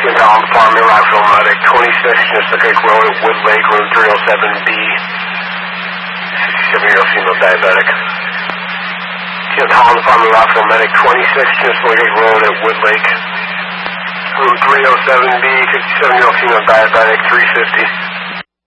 Team Talent Department, Rockville Medic, 26, Chesapeake Road at Wood Lake, room 307B. 67-year-old female diabetic. Team Talent Department, Rockville Medic, 26, Chesapeake Road at Wood Lake, room 307B. 57-year-old female diabetic, 350.